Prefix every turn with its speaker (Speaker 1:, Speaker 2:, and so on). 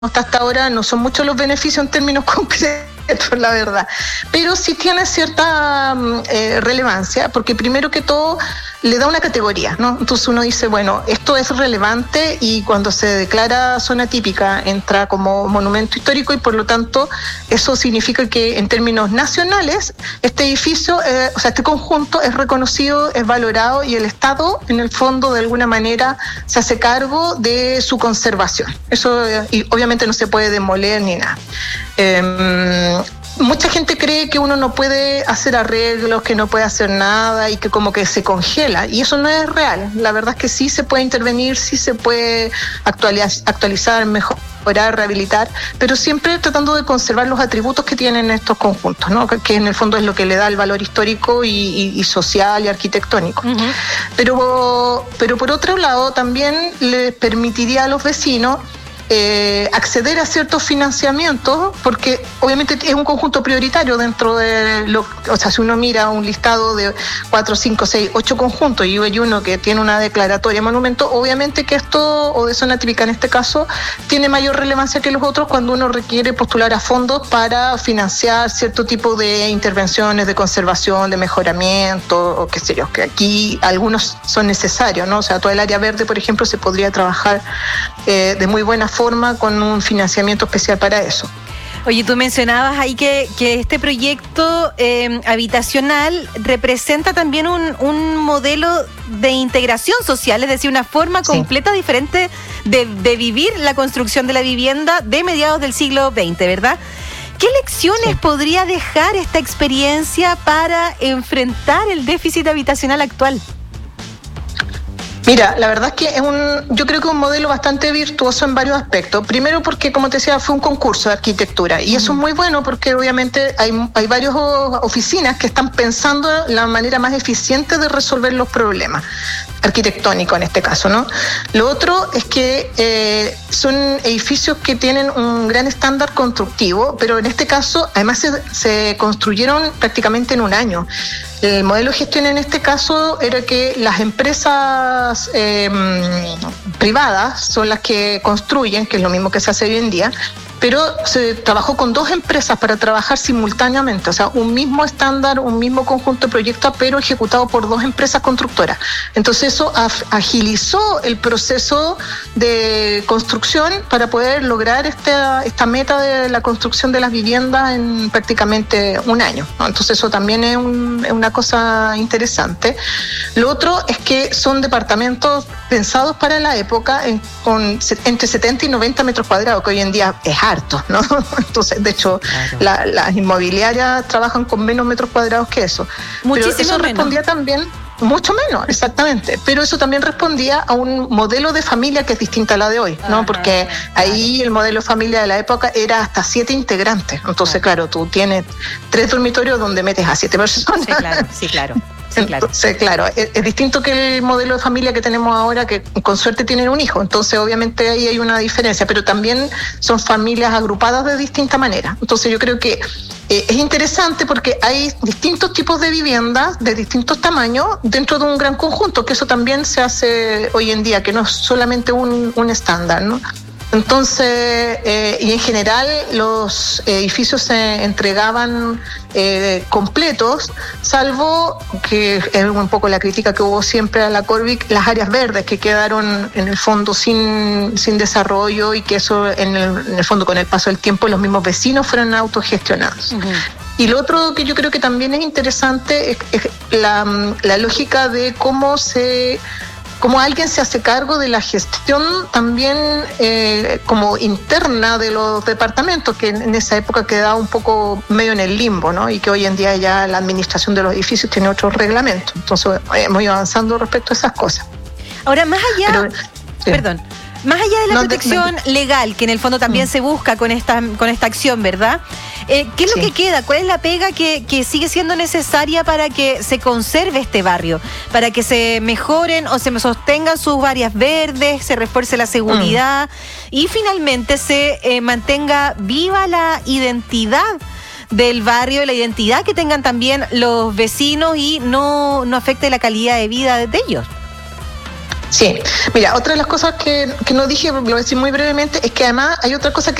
Speaker 1: hasta ahora no son muchos los beneficios en términos concretos, la verdad, pero sí tiene cierta relevancia, porque primero que todo le da una categoría, ¿no? Entonces uno dice, bueno, esto es relevante y cuando se declara zona típica entra como monumento histórico y por lo tanto eso significa que en términos nacionales este edificio, este conjunto es reconocido, es valorado y el Estado en el fondo de alguna manera se hace cargo de su conservación. Eso y obviamente no se puede demoler ni nada. Mucha gente cree que uno no puede hacer arreglos, que no puede hacer nada y que como que se congela, y eso no es real. La verdad es que sí se puede intervenir, sí se puede actualizar, mejorar, rehabilitar, pero siempre tratando de conservar los atributos que tienen estos conjuntos, ¿no? Que en el fondo es lo que le da el valor histórico y social y arquitectónico. Uh-huh. Pero por otro lado también les permitiría a los vecinos acceder a ciertos financiamientos, porque obviamente es un conjunto prioritario dentro de o sea, si uno mira un listado de 4, 5, 6, 8 conjuntos y hay uno que tiene una declaratoria de monumento, obviamente que esto, o de zona típica en este caso, tiene mayor relevancia que los otros cuando uno requiere postular a fondos para financiar cierto tipo de intervenciones de conservación, de mejoramiento, o qué sé yo, que aquí algunos son necesarios, ¿no? O sea, toda el área verde, por ejemplo, se podría trabajar de muy buena forma con un financiamiento especial para eso.
Speaker 2: Oye, tú mencionabas ahí que este proyecto habitacional representa también un modelo de integración social, es decir, una forma completa diferente de vivir la construcción de la vivienda de mediados del siglo XX, ¿verdad? ¿Qué lecciones podría dejar esta experiencia para enfrentar el déficit habitacional actual?
Speaker 1: Mira, la verdad es que yo creo que es un modelo bastante virtuoso en varios aspectos. Primero porque, como te decía, fue un concurso de arquitectura y eso es muy bueno porque obviamente hay varias oficinas que están pensando la manera más eficiente de resolver los problemas arquitectónicos en este caso, ¿no? Lo otro es que son edificios que tienen un gran estándar constructivo, pero en este caso además se construyeron prácticamente en un año. El modelo de gestión en este caso era que las empresas privadas son las que construyen, que es lo mismo que se hace hoy en día, pero se trabajó con 2 empresas para trabajar simultáneamente, o sea, un mismo estándar, un mismo conjunto de proyectos, pero ejecutado por 2 empresas constructoras. Entonces eso agilizó el proceso de construcción para poder lograr esta meta de la construcción de las viviendas en prácticamente un año, ¿no? Entonces eso también es una cosa interesante. Lo otro es que son departamentos pensados para la época con entre 70 y 90 metros cuadrados, que hoy en día es harto, ¿no? Entonces, de hecho, claro, las inmobiliarias trabajan con menos metros cuadrados que eso.
Speaker 2: Muchísimo
Speaker 1: pero eso respondía también, mucho menos, exactamente, pero eso también respondía a un modelo de familia que es distinta a la de hoy, ¿no? Porque ahí el modelo de familia de la época era hasta 7 integrantes. Entonces, claro, tú tienes 3 dormitorios donde metes a 7 personas.
Speaker 2: Sí, claro.
Speaker 1: Entonces, claro, es distinto que el modelo de familia que tenemos ahora, que con suerte tienen un hijo. Entonces, obviamente ahí hay una diferencia, pero también son familias agrupadas de distinta manera. Entonces, yo creo que es interesante porque hay distintos tipos de viviendas de distintos tamaños dentro de un gran conjunto, que eso también se hace hoy en día, que no es solamente un estándar, ¿no? Entonces, y en general los edificios se entregaban completos, salvo que es un poco la crítica que hubo siempre a la Corvic, las áreas verdes que quedaron en el fondo sin desarrollo y que eso en el fondo con el paso del tiempo los mismos vecinos fueron autogestionados. Uh-huh. Y lo otro que yo creo que también es interesante es la lógica de cómo alguien se hace cargo de la gestión también como interna de los departamentos, que en esa época quedaba un poco medio en el limbo, ¿no? Y que hoy en día ya la administración de los edificios tiene otros reglamentos. Entonces hemos ido avanzando respecto a esas cosas.
Speaker 2: Ahora, más allá... Más allá de la protección legal, que en el fondo también se busca con esta acción, ¿verdad? ¿Qué es lo que queda? ¿Cuál es la pega que sigue siendo necesaria para que se conserve este barrio? Para que se mejoren o se sostengan sus áreas verdes, se refuerce la seguridad y finalmente se mantenga viva la identidad del barrio, la identidad que tengan también los vecinos y no afecte la calidad de vida de ellos.
Speaker 1: Sí, mira, otra de las cosas que no dije, lo voy a decir muy brevemente, es que además hay otra cosa que